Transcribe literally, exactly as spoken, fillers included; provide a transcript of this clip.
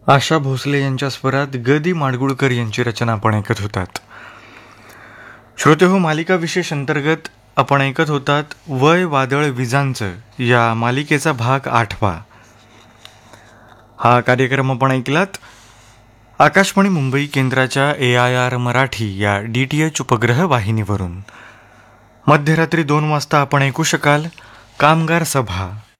आशा भोसले यांच्या स्वरात ग दी माडगुळकर यांची रचना आपण ऐकत होतात. श्रोते हो, मालिका विशेष अंतर्गत आपण ऐकत होतात वय वादळ विजांचं या मालिकेचा भाग आठवा. हा कार्यक्रम आपण ऐकलात आकाशवाणी मुंबई केंद्राच्या ए आय आर मराठी या डी टी एच उपग्रह वाहिनीवरून. मध्यरात्री दोन वाजता आपण ऐकू शकाल कामगार सभा